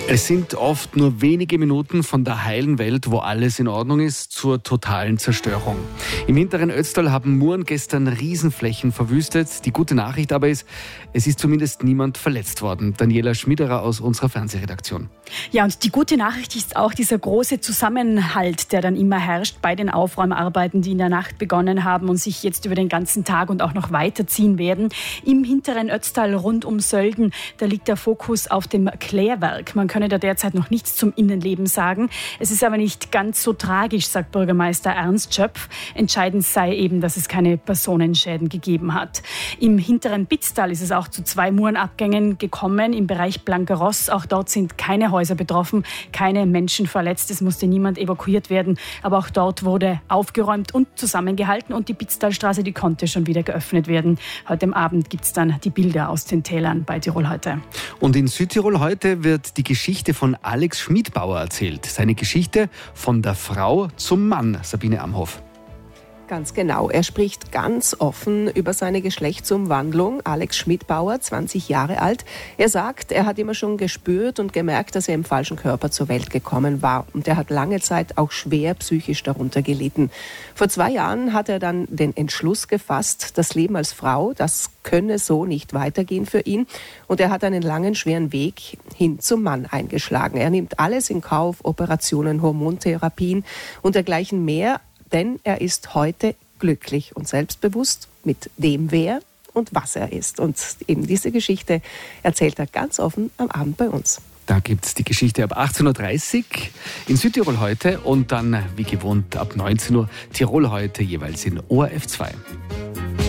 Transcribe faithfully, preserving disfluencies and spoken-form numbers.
Es sind oft nur wenige Minuten von der heilen Welt, wo alles in Ordnung ist, zur totalen Zerstörung. Im hinteren Ötztal haben Muren gestern Riesenflächen verwüstet. Die gute Nachricht aber ist, es ist zumindest niemand verletzt worden. Daniela Schmiederer aus unserer Fernsehredaktion. Ja, und die gute Nachricht ist auch dieser große Zusammenhalt, der dann immer herrscht bei den Aufräumarbeiten, die in der Nacht begonnen haben und sich jetzt über den ganzen Tag und auch noch weiterziehen werden. Im hinteren Ötztal rund um Sölden, da liegt der Fokus auf dem Klärwerk. Man könne da derzeit noch nichts zum Innenleben sagen. Es ist aber nicht ganz so tragisch, sagt Bürgermeister Ernst Schöpf. Entscheidend sei eben, dass es keine Personenschäden gegeben hat. Im hinteren Bitztal ist es auch zu zwei Murenabgängen gekommen. Im Bereich Blankeross, auch dort sind keine Häuser betroffen, keine Menschen verletzt. Es musste niemand evakuiert werden. Aber auch dort wurde aufgeräumt und zusammengehalten und die Bitztalstraße, die konnte schon wieder geöffnet werden. Heute Abend gibt es dann die Bilder aus den Tälern bei Tirol heute. Und in Südtirol heute wird die Geschichte von Alex Schmidbauer erzählt. Seine Geschichte von der Frau zum Mann, Sabine Amhoff. Ganz genau. Er spricht ganz offen über seine Geschlechtsumwandlung. Alex Schmidbauer, zwanzig Jahre alt. Er sagt, er hat immer schon gespürt und gemerkt, dass er im falschen Körper zur Welt gekommen war. Und er hat lange Zeit auch schwer psychisch darunter gelitten. Vor zwei Jahren hat er dann den Entschluss gefasst, das Leben als Frau, das könne so nicht weitergehen für ihn. Und er hat einen langen, schweren Weg hin zum Mann eingeschlagen. Er nimmt alles in Kauf, Operationen, Hormontherapien und dergleichen mehr. Denn er ist heute glücklich und selbstbewusst mit dem, wer und was er ist. Und eben diese Geschichte erzählt er ganz offen am Abend bei uns. Da gibt es die Geschichte ab achtzehn Uhr dreißig in Südtirol heute und dann wie gewohnt ab neunzehn Uhr Tirol heute jeweils in O R F zwei.